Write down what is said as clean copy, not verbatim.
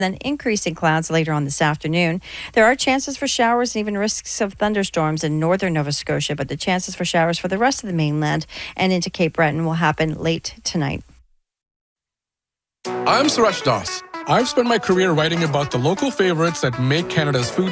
then increasing clouds later on this afternoon. There are chances for showers and even risks of thunderstorms in northern Nova Scotia, but the chances for showers for the rest of the mainland and into Cape Breton will happen late tonight. I'm Suresh Das. I've spent my career writing about the local favorites that make Canada's food